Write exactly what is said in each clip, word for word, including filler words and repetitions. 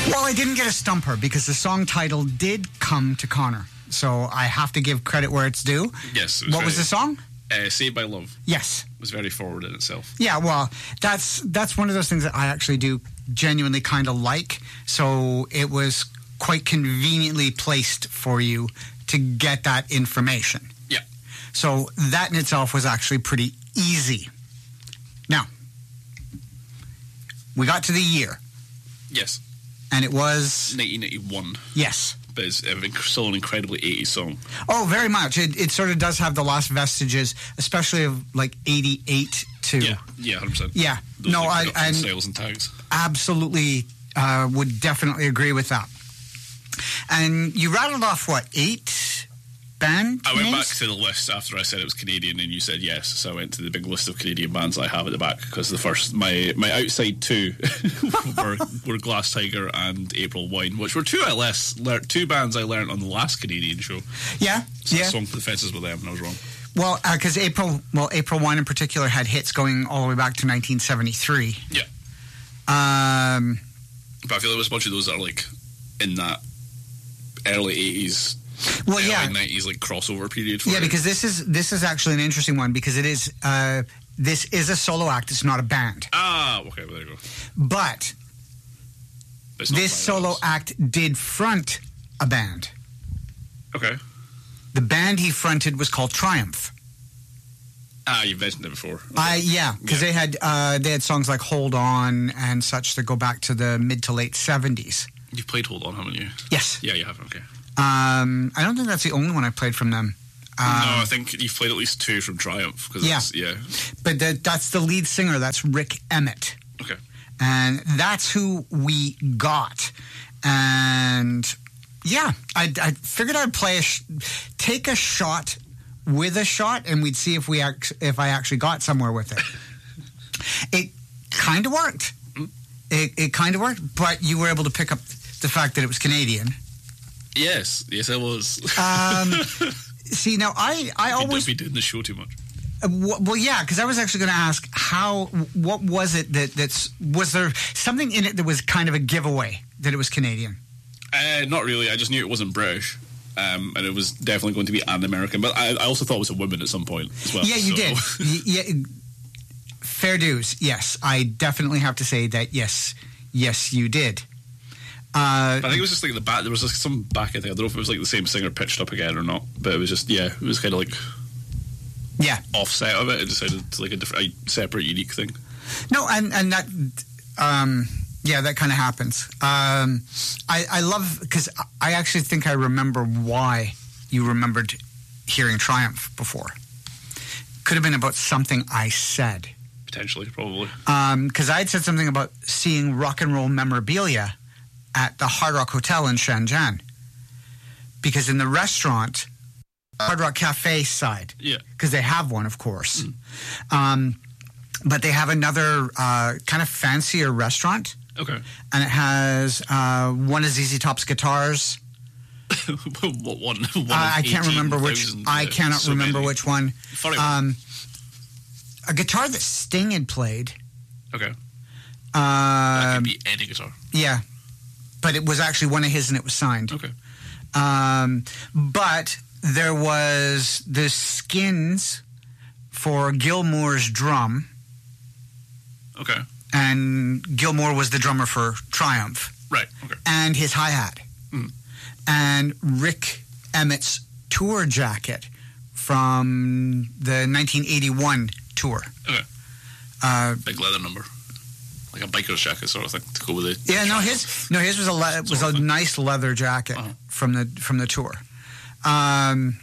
Well, I didn't get a stumper because the song title did come to Connor. So I have to give credit where it's due. Yes. It was what very, was the song? Uh, Saved by Love. Yes. It was very forward in itself. Yeah, well, that's that's one of those things that I actually do genuinely kind of like. So it was quite conveniently placed for you to get that information. Yeah. So that in itself was actually pretty easy. Now, we got to the year. Yes. And it was... nineteen eighty-one. Yes. But it's still an incredibly eighties song. Oh, very much. It, it sort of does have the last vestiges, especially of like eighty-eight to... Yeah, yeah, one hundred percent. Yeah. Those no, like I... and styles and tags. Absolutely uh, would definitely agree with that. And you rattled off, what, eight band I went names? back to the list after I said it was Canadian and you said yes, so I went to the big list of Canadian bands I have at the back because the first, my, my outside two were, were Glass Tiger and April Wine, which were two I less learnt, two bands I learnt on the last Canadian show. Yeah, so yeah. I swung for the fences with them and I was wrong. Well, because uh, April, well, April Wine in particular had hits going all the way back to nineteen seventy-three. Yeah. Um, but I feel there was a bunch of those that are like in that early eighties. Well, early yeah, nineties like crossover period. For yeah, it. because this is this is actually an interesting one because it is uh, this is a solo act. It's not a band. Ah, okay, well, there you go. But, but this solo act did front a band. Okay. The band he fronted was called Triumph. Ah, you've mentioned it before. Okay. Uh, yeah, because yeah. they had uh, they had songs like "Hold On" and such that go back to the mid to late seventies. You've played "Hold On," haven't you? Yes. Yeah, you have. Okay. Um, I don't think that's the only one I played from them. Um, no, I think you've played at least two from Triumph. Cause yeah, yeah. But the, that's the lead singer. That's Rick Emmett. Okay. And that's who we got. And yeah, I, I figured I'd play a sh- take a shot with a shot, and we'd see if we act- if I actually got somewhere with it. It kind of worked. Mm. It it kind of worked, but you were able to pick up the fact that it was Canadian. Yes, yes, I was. um, see, now I, I always be doing the show too much. Uh, w- well, yeah, because I was actually going to ask how. What was it that that's was there something in it that was kind of a giveaway that it was Canadian? Uh, not really. I just knew it wasn't British, um, and it was definitely going to be an American. But I, I also thought it was a woman at some point as well. Yeah, you so. did. y- yeah, fair dues. Yes, I definitely have to say that. Yes, yes, you did. Uh, I think it was just like the back. There was just some back. I think I don't know if it was like the same singer pitched up again or not, but it was just yeah, it was kind of like yeah offset of it. It decided to like a different, a separate, unique thing. No, and and that um, yeah, that kind of happens. Um, I I love because I actually think I remember why you remembered hearing Triumph before. Could have been about something I said. Potentially, probably. Because um, I had said something about seeing rock and roll memorabilia at the Hard Rock Hotel in Shenzhen. Because in the restaurant, Hard Rock Cafe side, yeah, because they have one, of course. Mm. Um, but they have another uh, kind of fancier restaurant. Okay. And it has uh, one of Z Z Top's guitars. what one? one uh, I can't remember which. I cannot so remember many. which one. Funny um, a guitar that Sting had played. Okay. Um, that could be any guitar. Yeah. But it was actually one of his and it was signed. Okay. Um, but there was the skins for Gilmour's drum. Okay. And Gilmour was the drummer for Triumph. Right, okay. And his hi-hat. Mm. And Rick Emmett's tour jacket from the nineteen eighty-one tour. Okay. Uh, Big leather number. Like a biker's jacket sort of thing to go with it. Yeah, no, his no, his was a le- was a nice leather jacket uh-huh. from the from the tour. Um,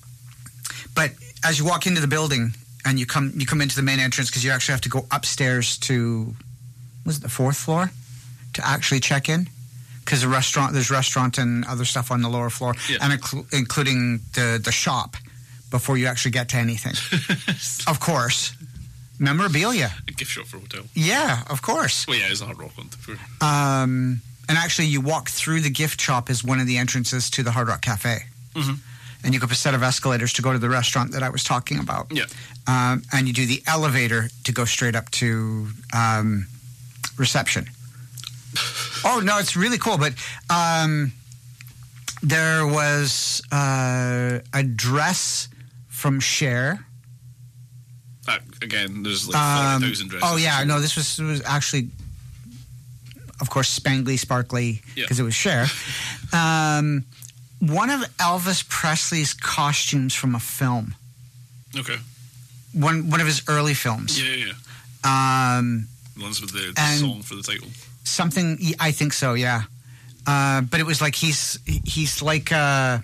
but as you walk into the building and you come you come into the main entrance because you actually have to go upstairs to was it the fourth floor to actually check in because the restaurant there's restaurant and other stuff on the lower floor yeah. and inc- including the the shop before you actually get to anything. Of course. Memorabilia. A gift shop for a hotel. Yeah, of course. Well, yeah, it's a Hard Rock one. Sure. Um, and actually, you walk through the gift shop as one of the entrances to the Hard Rock Cafe. Mm-hmm. And you go up a set of escalators to go to the restaurant that I was talking about. Yeah. Um, and you do the elevator to go straight up to um, reception. Oh, no, it's really cool. But um, there was uh, a dress from Cher. Uh, again, there's like Um, forty thousand dresses. oh, yeah. No, this was, was actually, of course, spangly, sparkly, because Yeah. it was Cher. Um, one of Elvis Presley's costumes from a film. Okay. One one of his early films. Yeah, yeah, yeah. Um, The ones with the, the and- song for the title. something, I think so, yeah. Uh, but it was like he's he's like a,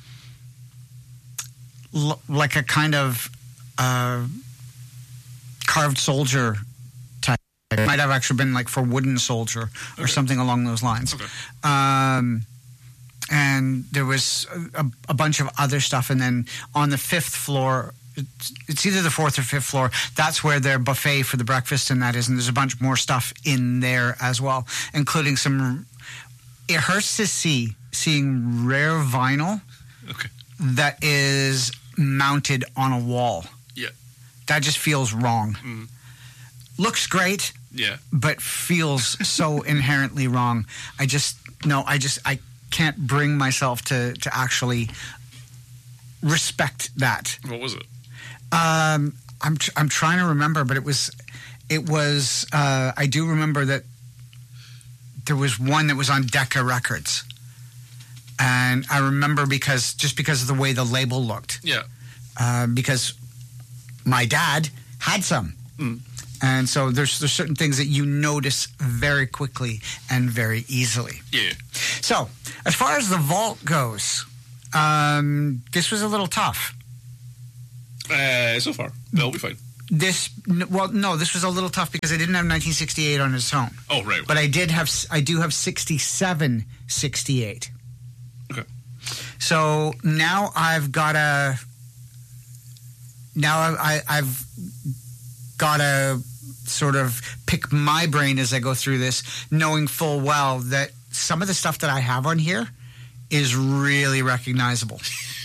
l- like a kind of uh, carved soldier type. It might have actually been like for wooden soldier or Okay. something along those lines. Okay. Um, and there was a, a bunch of other stuff. And then on the fifth floor, it's, it's either the fourth or fifth floor, that's where their buffet for the breakfast and that is. And there's a bunch more stuff in there as well, including some. It hurts to see seeing rare vinyl Okay. that is mounted on a wall. Yeah. That just feels wrong. Mm. Looks great, Yeah. but feels so inherently wrong. I just no, I just I can't bring myself to to actually respect that. What was it? Um, I'm tr- I'm trying to remember, but it was it was uh, I do remember that there was one that was on Decca Records, and I remember because just because of the way the label looked, Yeah. uh, because my dad had some. Mm. And so there's there's certain things that you notice very quickly and very easily. Yeah. So as far as the vault goes, um, this was a little tough. Uh, so far, it'll be fine. This n- well, no, this was a little tough because I didn't have nineteen sixty-eight on its own, Oh, right. but I did have s- I do have sixty-seven, sixty-eight. Okay. So now I've got to now I, I, I've got to sort of pick my brain as I go through this, knowing full well that some of the stuff that I have on here is really recognizable.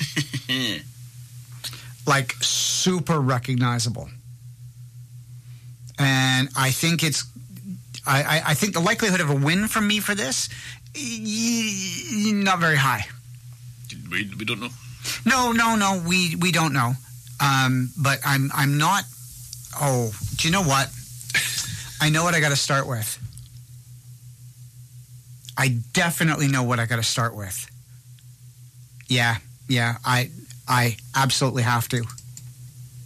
Like super recognizable. And I think it's I, I, I think the likelihood of a win from me for this y- not very high. We, we don't know. No, no, no, we we don't know. Um, but I'm I'm not oh, do you know what? I know what I got to start with. I definitely know what I got to start with. Yeah, yeah, I I absolutely have to.